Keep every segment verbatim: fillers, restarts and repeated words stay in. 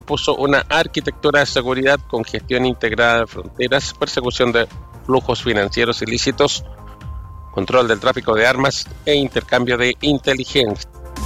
propuso una arquitectura de seguridad con gestión integrada de fronteras, persecución de flujos financieros ilícitos, control del tráfico de armas e intercambio de inteligencia.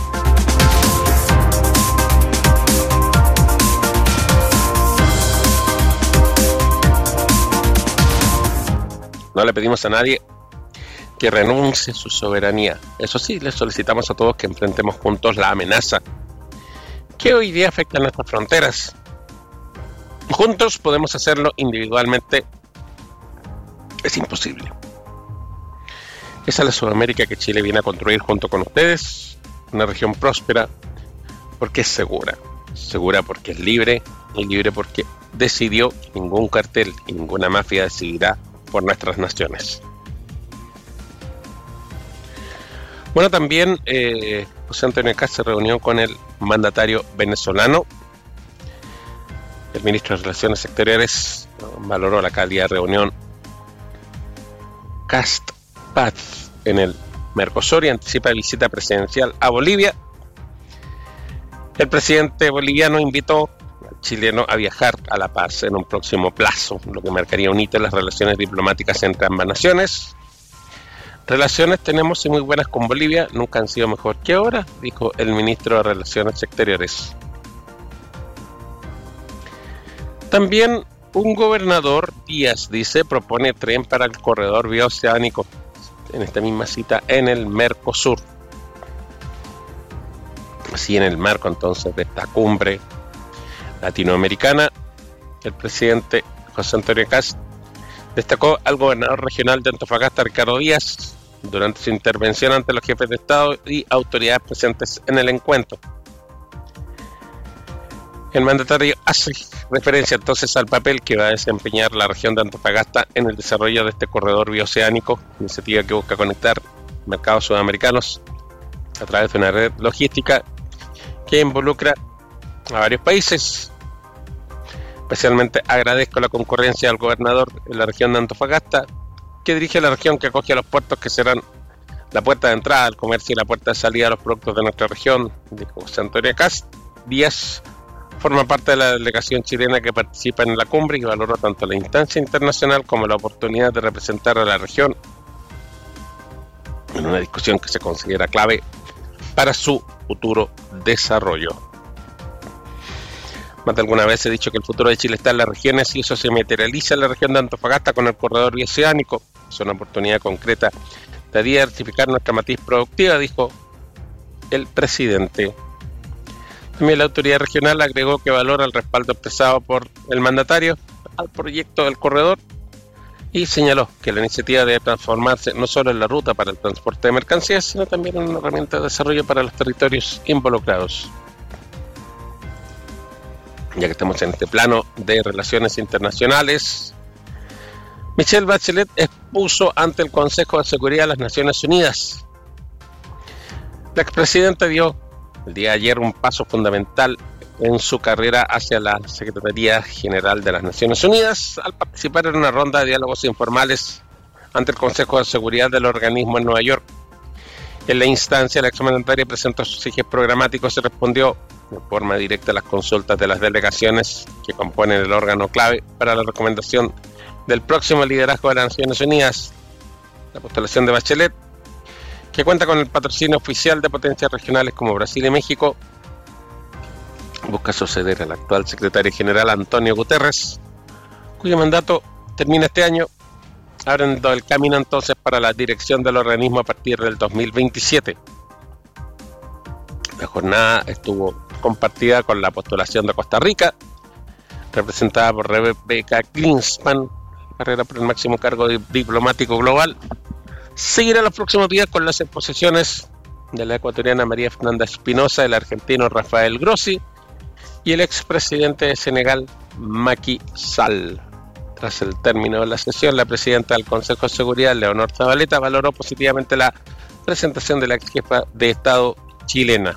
No le pedimos a nadie que renuncie a su soberanía. Eso sí, le solicitamos a todos que enfrentemos juntos la amenaza que hoy día afecta a nuestras fronteras. Juntos podemos hacerlo, individualmente es imposible. Esa es la Sudamérica que Chile viene a construir junto con ustedes, una región próspera porque es segura, segura porque es libre y libre porque decidió que ningún cartel y ninguna mafia decidirá por nuestras naciones. Bueno, también eh, José Antonio Kast se reunió con el mandatario venezolano. El ministro de Relaciones Exteriores valoró la calidad de reunión Kast-Paz en el Mercosur y anticipa visita presidencial a Bolivia. El presidente boliviano invitó al chileno a viajar a La Paz en un próximo plazo, lo que marcaría un hito en las relaciones diplomáticas entre ambas naciones. Relaciones tenemos y muy buenas con Bolivia, nunca han sido mejor que ahora, dijo el ministro de Relaciones Exteriores. También un gobernador, Díaz, dice, propone tren para el corredor bioceánico en esta misma cita en el Mercosur. Así, en el marco entonces de esta cumbre latinoamericana, el presidente José Antonio Kast destacó al gobernador regional de Antofagasta, Ricardo Díaz, durante su intervención ante los jefes de Estado y autoridades presentes en el encuentro. El mandatario hace referencia entonces al papel que va a desempeñar la región de Antofagasta en el desarrollo de este corredor bioceánico, iniciativa que busca conectar mercados sudamericanos a través de una red logística que involucra a varios países. Especialmente agradezco la concurrencia al gobernador de la región de Antofagasta, que dirige la región que acoge a los puertos que serán la puerta de entrada al comercio y la puerta de salida a los productos de nuestra región, dijo José Antonio Kast. Díaz forma parte de la delegación chilena que participa en la cumbre y valoró tanto la instancia internacional como la oportunidad de representar a la región en una discusión que se considera clave para su futuro desarrollo. Más de alguna vez he dicho que el futuro de Chile está en las regiones y eso se materializa en la región de Antofagasta con el corredor bioceánico. Es una oportunidad concreta de diversificar nuestra matriz productiva, dijo el presidente. También la autoridad regional agregó que valora el respaldo expresado por el mandatario al proyecto del corredor y señaló que la iniciativa debe transformarse no solo en la ruta para el transporte de mercancías, sino también en una herramienta de desarrollo para los territorios involucrados. Ya que estamos en este plano de relaciones internacionales, Michelle Bachelet expuso ante el Consejo de Seguridad de las Naciones Unidas. La expresidenta dio el día de ayer un paso fundamental en su carrera hacia la Secretaría General de las Naciones Unidas al participar en una ronda de diálogos informales ante el Consejo de Seguridad del organismo en Nueva York. En la instancia, la exmandataria presentó sus ejes programáticos y respondió de forma directa a las consultas de las delegaciones que componen el órgano clave para la recomendación del próximo liderazgo de las Naciones Unidas. La postulación de Bachelet, que cuenta con el patrocinio oficial de potencias regionales como Brasil y México, busca suceder al actual secretario general Antonio Guterres, cuyo mandato termina este año, abriendo el camino entonces para la dirección del organismo a partir del dos mil veintisiete. La jornada estuvo compartida con la postulación de Costa Rica, representada por Rebecca Greenspan, carrera por el máximo cargo diplomático global. Seguirá los próximos días con las exposiciones de la ecuatoriana María Fernanda Espinosa, el argentino Rafael Grossi y el expresidente de Senegal, Macky Sall. Tras el término de la sesión, la presidenta del Consejo de Seguridad, Leonor Zabaleta, valoró positivamente la presentación de la ex jefa de Estado chilena.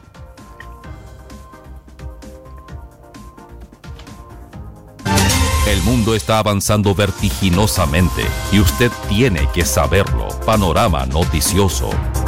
El mundo está avanzando vertiginosamente y usted tiene que saberlo. Panorama Noticioso.